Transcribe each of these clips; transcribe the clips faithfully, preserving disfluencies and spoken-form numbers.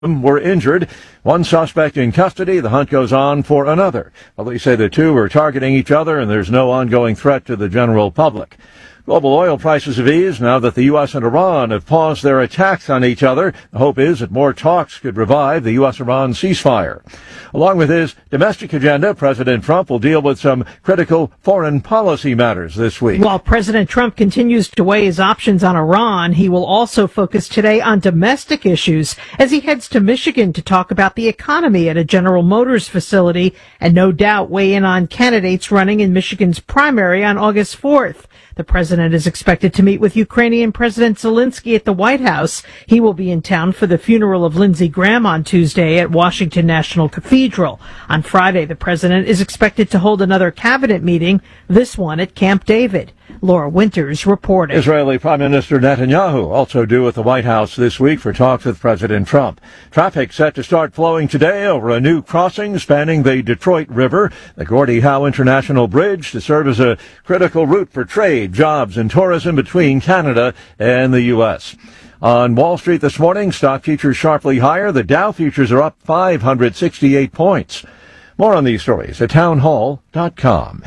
were injured. One suspect in custody. The hunt goes on for another. Police say the two are targeting each other and there's no ongoing threat to the general public. Global oil prices have eased now that the U S and Iran have paused their attacks on each other. The hope is that more talks could revive the U S Iran ceasefire. Along with his domestic agenda, President Trump will deal with some critical foreign policy matters this week. While President Trump continues to weigh his options on Iran, he will also focus today on domestic issues as he heads to Michigan to talk about the economy at a General Motors facility and no doubt weigh in on candidates running in Michigan's primary on August fourth. The president is expected to meet with Ukrainian President Zelensky at the White House. He will be in town for the funeral of Lindsey Graham on Tuesday at Washington National Cathedral. On Friday, the president is expected to hold another cabinet meeting, this one at Camp David. Laura Winters reporting. Israeli Prime Minister Netanyahu also due at the White House this week for talks with President Trump. Traffic set to start flowing today over a new crossing spanning the Detroit River, the Gordie Howe International Bridge, to serve as a critical route for trade, jobs, and tourism between Canada and the U S. On Wall Street this morning, stock futures sharply higher. The Dow futures are up five hundred sixty-eight points. More on these stories at townhall dot com.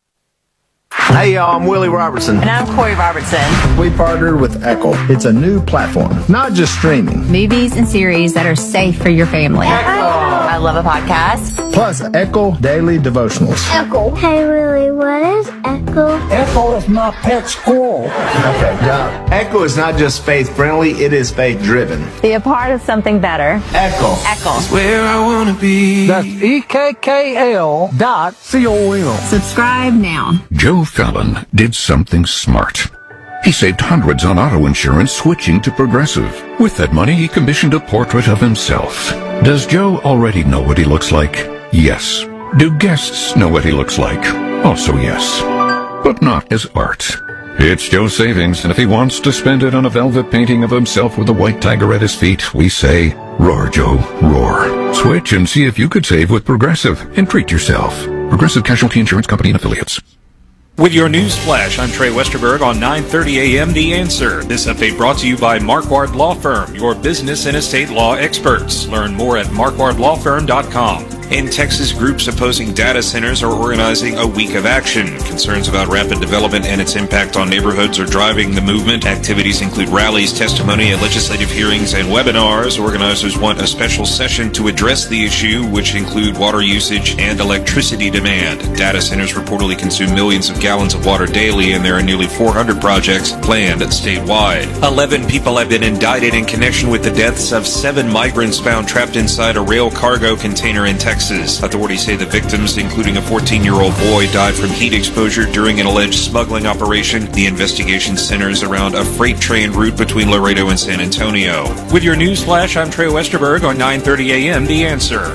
Hey y'all, I'm Willie Robertson. And I'm Corey Robertson. We partnered with Echo. It's a new platform, not just streaming. Movies and series that are safe for your family. Echo. I love a podcast. Plus Echo Daily Devotionals. Echo. Hey Willie, what is Echo? Echo is my pet squirrel. Okay, got it. Echo is not just faith friendly, it is faith driven. Be a part of something better. Echo. Echo. It's where I want to be. That's E K K L dot C O M. Subscribe now. Joe Fallon did something smart. He saved hundreds on auto insurance switching to Progressive. With that money, he commissioned a portrait of himself. Does Joe already know what he looks like? Yes. Do guests know what he looks like? Also yes. But not as art. It's Joe's savings, and if he wants to spend it on a velvet painting of himself with a white tiger at his feet, we say, roar, Joe, roar. Switch and see if you could save with Progressive and treat yourself. Progressive Casualty Insurance Company and Affiliates. With your news flash, I'm Trey Westerberg on nine thirty a.m. The Answer. This update brought to you by Marquardt Law Firm, your business and estate law experts. Learn more at marquardt law firm dot com. In Texas, groups opposing data centers are organizing a week of action. Concerns about rapid development and its impact on neighborhoods are driving the movement. Activities include rallies, testimony, and legislative hearings and webinars. Organizers want a special session to address the issue, which include water usage and electricity demand. Data centers reportedly consume millions of gallons of water daily, and there are nearly four hundred projects planned statewide. Eleven people have been indicted in connection with the deaths of seven migrants found trapped inside a rail cargo container in Texas. Authorities say the victims, including a fourteen-year-old boy, died from heat exposure during an alleged smuggling operation. The investigation centers around a freight train route between Laredo and San Antonio. With your news flash, I'm Trey Westerberg on nine thirty a.m. The Answer.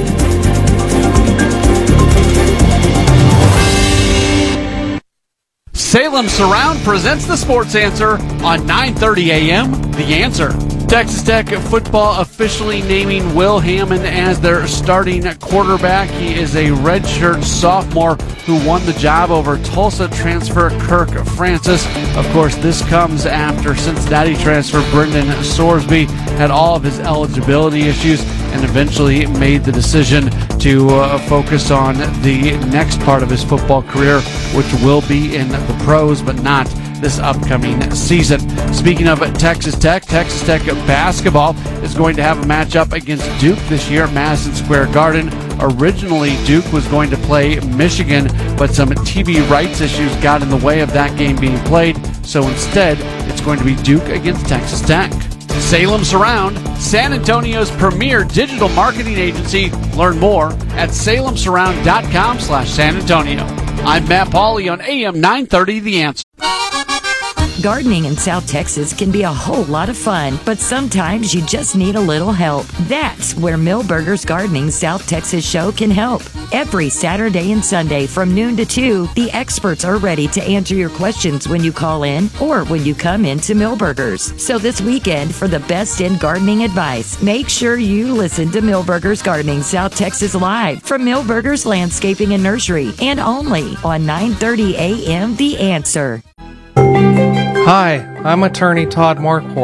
Salem Surround presents the Sports Answer on nine thirty a.m. The Answer. Texas Tech football officially naming Will Hammond as their starting quarterback. He is a redshirt sophomore who won the job over Tulsa transfer Kirk Francis. Of course, this comes after Cincinnati transfer Brendan Sorsby had all of his eligibility issues and eventually made the decision to uh, focus on the next part of his football career, which will be in the pros, but not this upcoming season. Speaking of Texas Tech, Texas Tech basketball is going to have a matchup against Duke this year at Madison Square Garden. Originally, Duke was going to play Michigan, but some T V rights issues got in the way of that game being played, so instead, it's going to be Duke against Texas Tech. Salem Surround, San Antonio's premier digital marketing agency. Learn more at salem surround dot com slash San Antonio. I'm Matt Pauley on A M nine thirty, The Answer. Gardening in South Texas can be a whole lot of fun, but sometimes you just need a little help. That's where Millburgers Gardening South Texas Show can help. Every Saturday and Sunday from noon to two, the experts are ready to answer your questions when you call in or when you come into Millburgers. So this weekend, for the best in gardening advice, make sure you listen to Millburgers Gardening South Texas Live from Millburgers Landscaping and Nursery, and only on nine thirty a.m. The Answer. Hi, I'm attorney Todd Marquardt.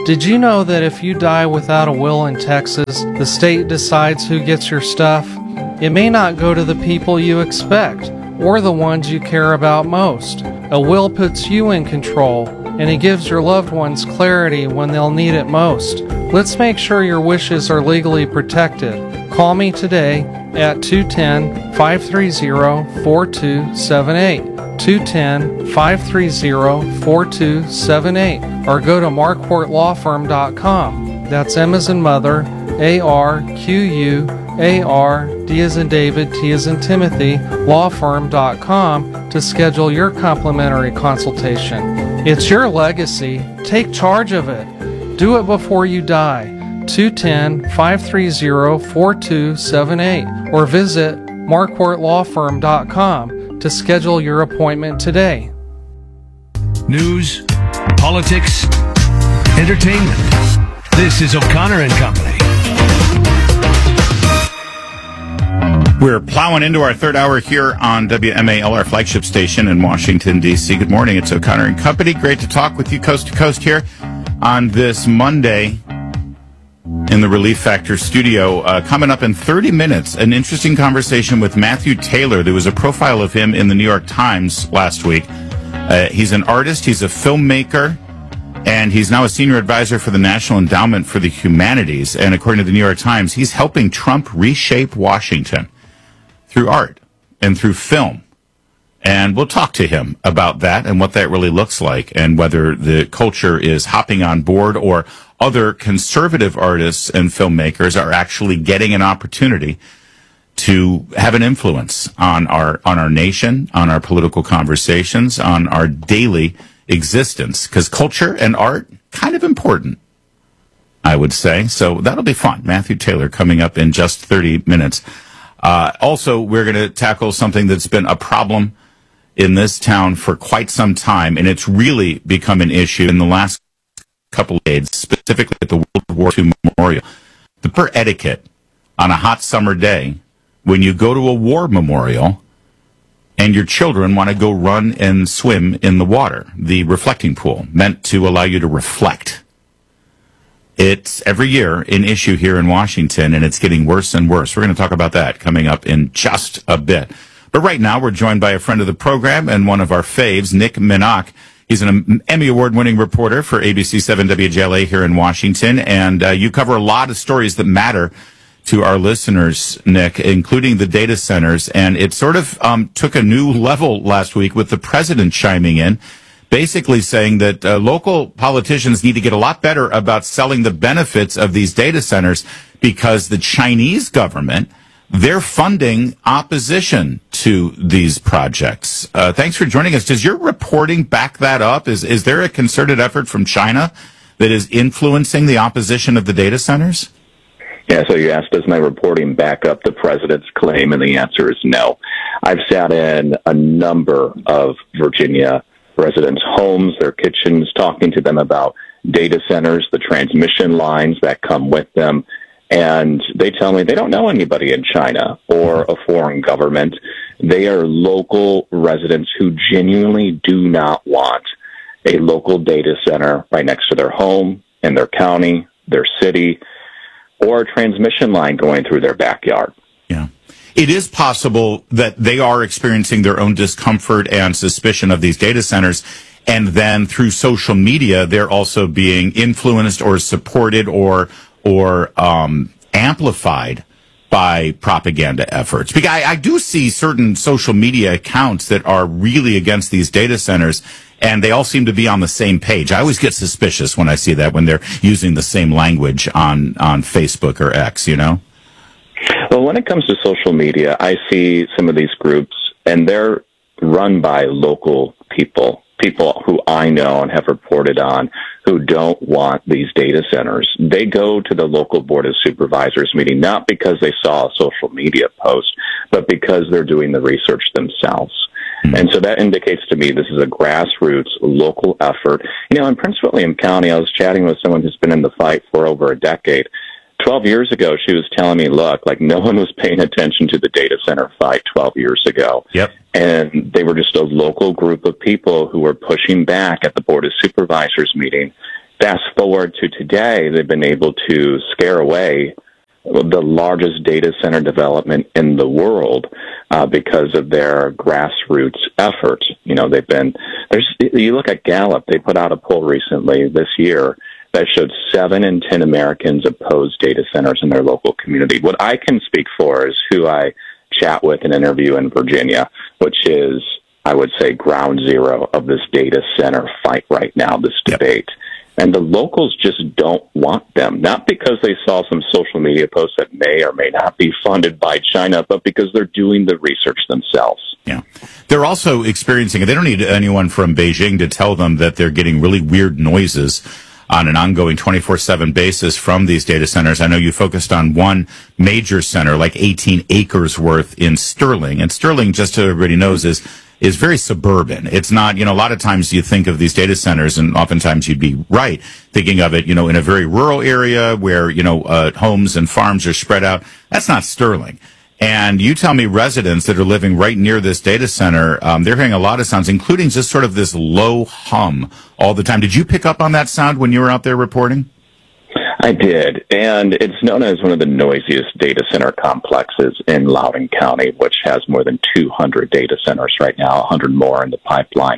Did you know that if you die without a will in Texas, the state decides who gets your stuff? It may not go to the people you expect, or the ones you care about most. A will puts you in control, and it gives your loved ones clarity when they'll need it most. Let's make sure your wishes are legally protected. Call me today at two one zero, five three zero, four two seven eight. two one zero, five three zero, four two seven eight, or go to marquardt law firm dot com. That's M as in mother, A R Q U A R, D as in David, T as in Timothy, law firm dot com to schedule your complimentary consultation. It's your legacy. Take charge of it. Do it before you die. two one zero, five three zero, four two seven eight, or visit marquardt law firm dot com to schedule your appointment today. News, politics, entertainment. This is O'Connor and Company. We're plowing into our third hour here on W M A L, our flagship station in Washington, D C. Good morning. It's O'Connor and Company. Great to talk with you coast to coast here on this Monday in the Relief Factor studio. Uh, coming up in thirty minutes, an interesting conversation with Matthew Taylor. There was a profile of him in the New York Times last week. Uh, he's an artist, he's a filmmaker, and he's now a senior advisor for the National Endowment for the Humanities. And according to the New York Times, he's helping Trump reshape Washington through art and through film. And we'll talk to him about that and what that really looks like, and whether the culture is hopping on board or other conservative artists and filmmakers are actually getting an opportunity to have an influence on our on our nation, on our political conversations, on our daily existence. Because culture and art, kind of important, I would say. So that'll be fun. Matthew Taylor coming up in just thirty minutes. Uh, also, we're going to tackle something that's been a problem in this town for quite some time, and it's really become an issue in the last couple of days, specifically at the World War Two Memorial. The proper etiquette on a hot summer day when you go to a war memorial and your children want to go run and swim in the water, the reflecting pool, meant to allow you to reflect. It's every year an issue here in Washington, and it's getting worse and worse. We're going to talk about that coming up in just a bit. But right now, we're joined by a friend of the program and one of our faves, Nick Minach. He's an Emmy Award-winning reporter for A B C seven W J L A here in Washington, and uh, you cover a lot of stories that matter to our listeners, Nick, including the data centers. And it sort of um, took a new level last week with the president chiming in, basically saying that uh, local politicians need to get a lot better about selling the benefits of these data centers because the Chinese government, they're funding opposition to these projects. Uh, thanks for joining us. Does your reporting back that up? Is is there a concerted effort from China that is influencing the opposition of the data centers? Yeah, so you asked, does my reporting back up the president's claim? And the answer is no. I've sat in a number of Virginia residents' homes, their kitchens, talking to them about data centers, the transmission lines that come with them. And they tell me they don't know anybody in China or a foreign government. They are local residents who genuinely do not want a local data center right next to their home, in their county, their city, or a transmission line going through their backyard. Yeah. It is possible that they are experiencing their own discomfort and suspicion of these data centers, and then through social media, they're also being influenced or supported or or um, amplified by propaganda efforts. Because I, I do see certain social media accounts that are really against these data centers, and they all seem to be on the same page. I always get suspicious when I see that, when they're using the same language on, on Facebook or X, you know? Well, when it comes to social media, I see some of these groups, and they're run by local people, people who I know and have reported on, who don't want these data centers. They go to the local board of supervisors meeting, not because they saw a social media post, but because they're doing the research themselves. Mm-hmm. And so that indicates to me this is a grassroots local effort. You know, in Prince William County, I was chatting with someone who's been in the fight for over a decade. Twelve years ago, she was telling me, look, like no one was paying attention to the data center fight twelve years ago. Yep. And they were just a local group of people who were pushing back at the Board of Supervisors meeting fast forward to today, they've been able to scare away the largest data center development in the world uh, because of their grassroots efforts. You know, they've been, there's, you look at Gallup, they put out a poll recently this year that showed seven in ten Americans oppose data centers in their local community. What I can speak for is who I chat with and interview in Virginia, which is, I would say, ground zero of this data center fight right now, this debate. Yep. And the locals just don't want them, not because they saw some social media posts that may or may not be funded by China, but because they're doing the research themselves. Yeah. They're also experiencing it. They don't need anyone from Beijing to tell them that they're getting really weird noises on an ongoing twenty-four seven basis from these data centers. I know you focused on one major center, like eighteen acres worth in Sterling. And Sterling, just so everybody knows, is is very suburban. It's not, you know, a lot of times you think of these data centers, and oftentimes you'd be right, thinking of it, you know, in a very rural area where, you know, uh, homes and farms are spread out. That's not Sterling. And you tell me residents that are living right near this data center, um, they're hearing a lot of sounds, including just sort of this low hum all the time. Did you pick up on that sound when you were out there reporting? I did, and it's known as one of the noisiest data center complexes in Loudoun County, which has more than two hundred data centers right now, one hundred more in the pipeline.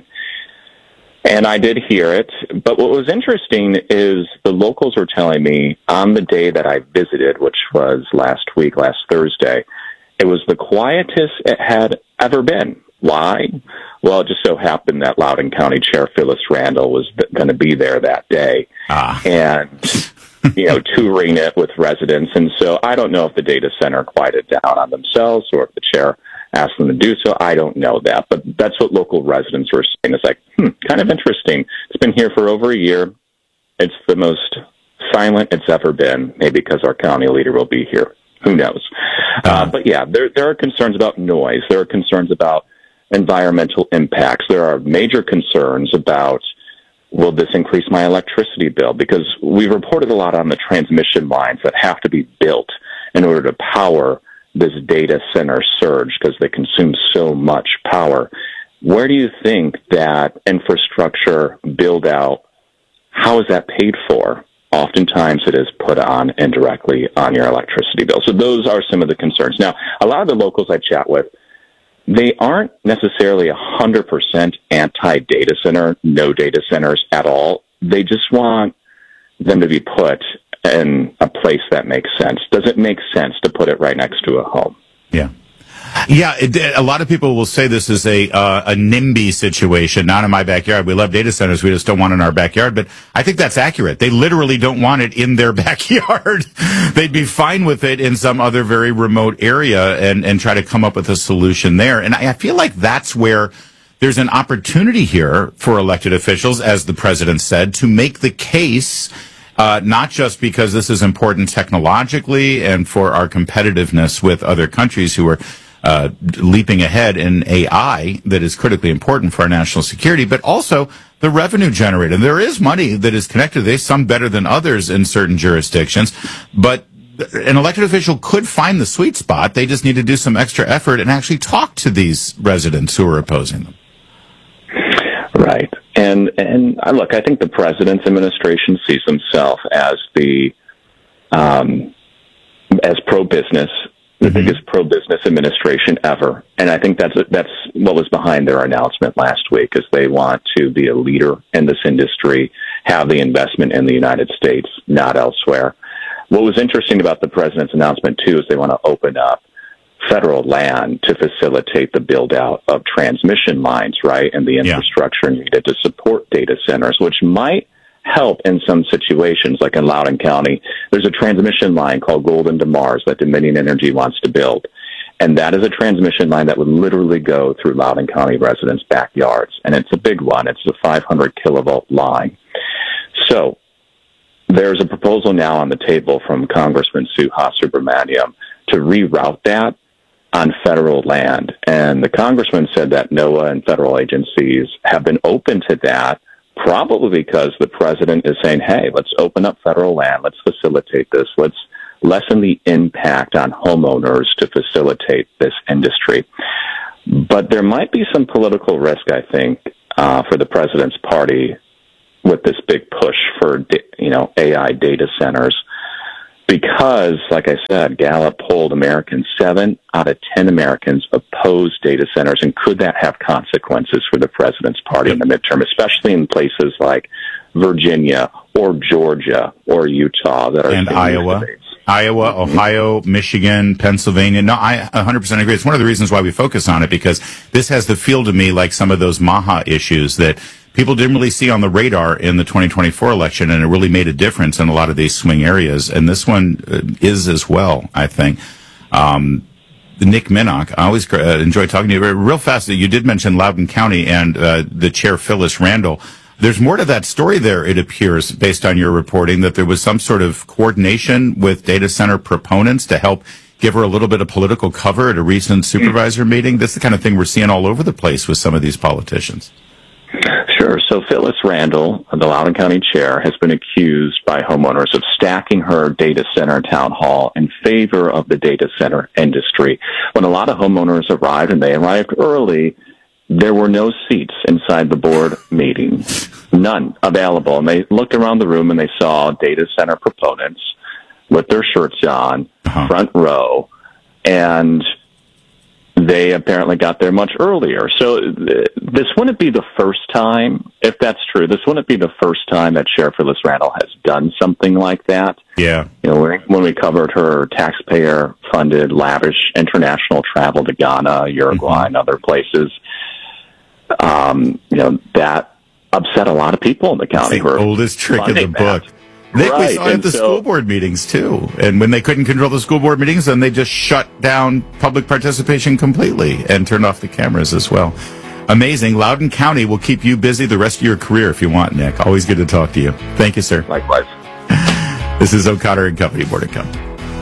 And I did hear it, but what was interesting is the locals were telling me on the day that I visited, which was last week, last Thursday, it was the quietest it had ever been. Why? Well, it just so happened that Loudoun County Chair Phyllis Randall was going to be there that day. Ah. And you know, touring it with residents. And so I don't know if the data center quieted down on themselves or if the chair asked them to do so. I don't know that. But that's what local residents were saying. It's like, hmm, kind of interesting. It's been here for over a year. It's the most silent it's ever been, maybe because our county leader will be here. Who knows? Uh, but yeah, there, there are concerns about noise. There are concerns about environmental impacts. There are major concerns about, will this increase my electricity bill? Because we've reported a lot on the transmission lines that have to be built in order to power this data center surge because they consume so much power. Where do you think that infrastructure build out, how is that paid for? Oftentimes it is put on indirectly on your electricity bill. So those are some of the concerns. Now, a lot of the locals I chat with, they aren't necessarily one hundred percent anti-data center, no data centers at all. They just want them to be put in a place that makes sense. Does it make sense to put it right next to a home? Yeah. Yeah, it, a lot of people will say this is a uh, a NIMBY situation, not in my backyard. We love data centers, we just don't want it in our backyard. But I think that's accurate. They literally don't want it in their backyard. They'd be fine with it in some other very remote area and, and try to come up with a solution there. And I, I feel like that's where there's an opportunity here for elected officials, as the president said, to make the case, uh, not just because this is important technologically and for our competitiveness with other countries who are Uh, leaping ahead in A I that is critically important for our national security, but also the revenue generated. There is money that is connected to this, some better than others in certain jurisdictions, but an elected official could find the sweet spot. They just need to do some extra effort and actually talk to these residents who are opposing them. Right. And, and uh, look, I think the president's administration sees himself as the, um, as pro-business, the mm-hmm. biggest pro-business administration ever. And I think that's that's what was behind their announcement last week, is they want to be a leader in this industry, have the investment in the United States, not elsewhere. What was interesting about the president's announcement, too, is they want to open up federal land to facilitate the build-out of transmission lines, right, and the infrastructure yeah. needed to support data centers, which might help in some situations, like in Loudoun County. There's a transmission line called Golden to Mars that Dominion Energy wants to build. And that is a transmission line that would literally go through Loudoun County residents' backyards. And it's a big one. It's a five hundred kilovolt line. So there's a proposal now on the table from Congressman Suha Subramaniam to reroute that on federal land. And the congressman said that NOAA and federal agencies have been open to that, probably because the president is saying, hey, let's open up federal land, let's facilitate this, let's lessen the impact on homeowners to facilitate this industry. But there might be some political risk, I think, uh, for the president's party with this big push for, you know, A I data centers. Because, like I said, Gallup polled Americans, seven out of ten Americans oppose data centers, and could that have consequences for the president's party in the midterm, especially in places like Virginia or Georgia or Utah that are and Iowa, Iowa, Ohio, Michigan, Pennsylvania. No, I one hundred percent agree. It's one of the reasons why we focus on it, because this has the feel to me like some of those Maha issues that people didn't really see on the radar in the twenty twenty-four election, and it really made a difference in a lot of these swing areas. And this one is as well, I think. Um, Nick Minnock, I always uh, enjoy talking to you. Real fast, you did mention Loudoun County and uh, the chair, Phyllis Randall. There's more to that story there, it appears, based on your reporting, that there was some sort of coordination with data center proponents to help give her a little bit of political cover at a recent supervisor meeting. This is the kind of thing we're seeing all over the place with some of these politicians. Sure. So Phyllis Randall, the Loudoun County chair, has been accused by homeowners of stacking her data center town hall in favor of the data center industry. When a lot of homeowners arrived, and they arrived early, there were no seats inside the board meeting. None available. And they looked around the room and they saw data center proponents with their shirts on, uh-huh. front row, and they apparently got there much earlier. So th- this wouldn't be the first time, if that's true, this wouldn't be the first time that Sheriff Phyllis Randall has done something like that. Yeah. You know, when we covered her taxpayer-funded, lavish international travel to Ghana, Uruguay, mm-hmm. and other places, um, you know, that upset a lot of people in the county. It's the oldest trick in the book. That. Nick, right. we saw at the so, school board meetings, too. And when they couldn't control the school board meetings, then they just shut down public participation completely and turned off the cameras as well. Amazing. Loudoun County will keep you busy the rest of your career if you want, Nick. Always good to talk to you. Thank you, sir. Likewise. This is O'Connor and Company. More to come.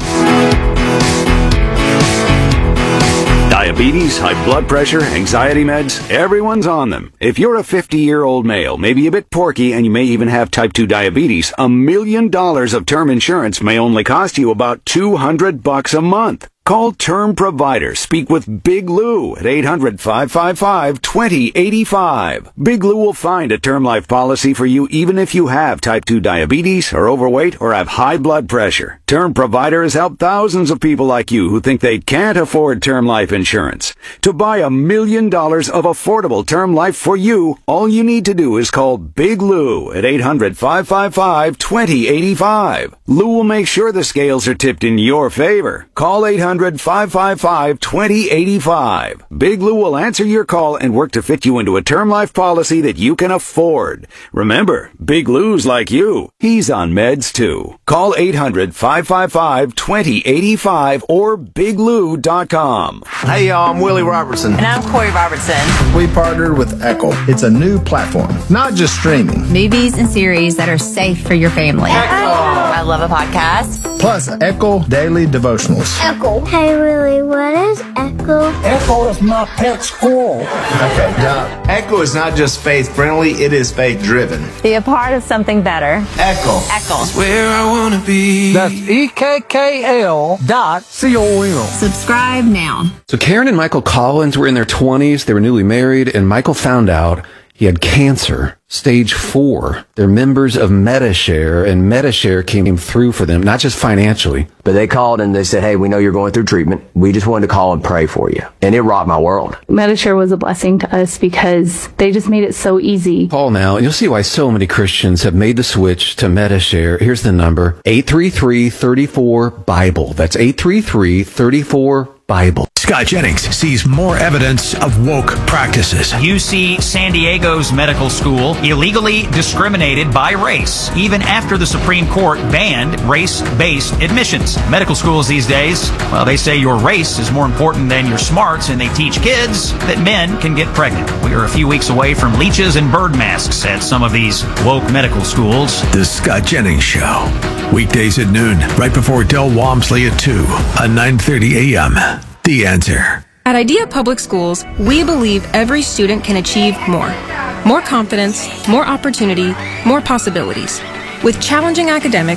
Diabetes, high blood pressure, anxiety meds, everyone's on them. If you're a fifty-year-old male, maybe a bit porky, and you may even have type two diabetes, a million dollars of term insurance may only cost you about two hundred bucks a month. Call Term Provider. Speak with Big Lou at eight hundred, five five five, two zero eight five. Big Lou will find a term life policy for you even if you have type two diabetes, are overweight, or have high blood pressure. Term Provider has helped thousands of people like you who think they can't afford term life insurance. To buy a million dollars of affordable term life for you, all you need to do is call Big Lou at eight hundred, five five five, two zero eight five. Lou will make sure the scales are tipped in your favor. Call eight hundred, five five five, two zero eight five. Big Lou will answer your call and work to fit you into a term life policy that you can afford. Remember, Big Lou's like you. He's on meds too. Call eight hundred, five five five, two zero eight five or big lou dot com. Hey y'all, I'm Willie Robertson. And I'm Corey Robertson. We partnered with Echo. It's a new platform, not just streaming. Movies and series that are safe for your family. Echo. I love a podcast. Plus Echo Daily Devotionals. Echo. Hey Willie, what is Echo? Echo is my pet squirrel. Okay, Doc. Echo is not just faith friendly, it is faith driven. Be a part of something better. Echo. Echo. It's where I want to be. That's E K K L dot C O M. Subscribe now. So Karen and Michael Collins were in their twenties. They were newly married, and Michael found out he had cancer, stage four. They're members of MediShare, and MediShare came through for them, not just financially. But they called and they said, hey, we know you're going through treatment. We just wanted to call and pray for you. And it rocked my world. MediShare was a blessing to us because they just made it so easy. Call now, and you'll see why so many Christians have made the switch to MediShare. Here's the number, eight three three, three four, Bible. That's eight three three, three four, Bible. Scott Jennings sees more evidence of woke practices. U C San Diego's medical school illegally discriminated by race, even after the Supreme Court banned race-based admissions. Medical schools these days, well, they say your race is more important than your smarts, and they teach kids that men can get pregnant. We are a few weeks away from leeches and bird masks at some of these woke medical schools. The Scott Jennings Show. Weekdays at noon, right before Del Walmsley at two on nine thirty a.m. The Answer. At Idea Public Schools, we believe every student can achieve more. More confidence, more opportunity, more possibilities. With challenging academics,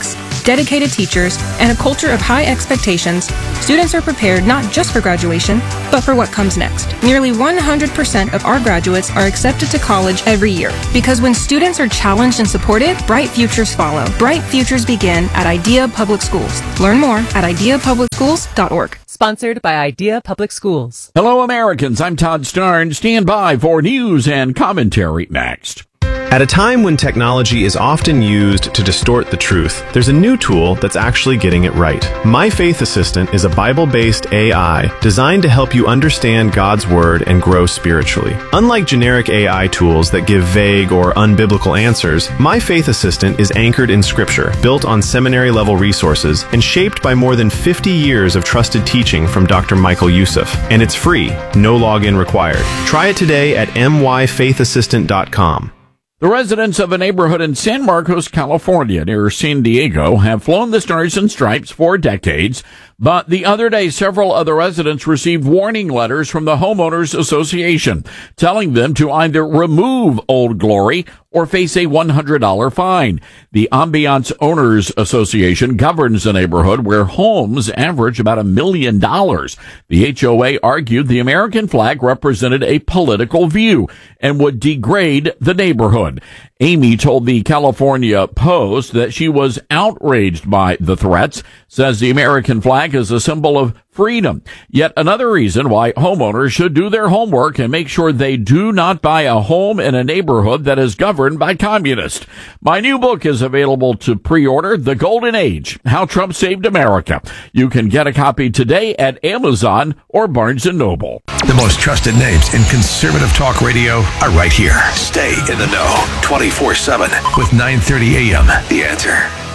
dedicated teachers, and a culture of high expectations, students are prepared not just for graduation, but for what comes next. Nearly one hundred percent of our graduates are accepted to college every year. Because when students are challenged and supported, bright futures follow. Bright futures begin at IDEA Public Schools. Learn more at idea public schools dot org. Sponsored by IDEA Public Schools. Hello, Americans. I'm Todd Starn. Stand by for news and commentary next. At a time when technology is often used to distort the truth, there's a new tool that's actually getting it right. My Faith Assistant is a Bible-based A I designed to help you understand God's Word and grow spiritually. Unlike generic A I tools that give vague or unbiblical answers, My Faith Assistant is anchored in Scripture, built on seminary-level resources, and shaped by more than fifty years of trusted teaching from Doctor Michael Youssef. And it's free, no login required. Try it today at m y faith assistant dot com. The residents of a neighborhood in San Marcos, California, near San Diego, have flown the Stars and Stripes for decades, but the other day, several other residents received warning letters from the Homeowners Association telling them to either remove Old Glory or face a one hundred dollars fine. The Ambiance Owners Association governs the neighborhood where homes average about a million dollars. The H O A argued the American flag represented a political view and would degrade the neighborhood. Amy told the California Post that she was outraged by the threats, says the American flag is a symbol of freedom. Yet another reason why homeowners should do their homework and make sure they do not buy a home in a neighborhood that is governed by communists. My new book is available to pre-order, The Golden Age, How Trump Saved America. You can get a copy today at Amazon or Barnes and Noble. The most trusted names in conservative talk radio are right here. Stay in the know twenty-four seven with nine thirty a.m. The Answer.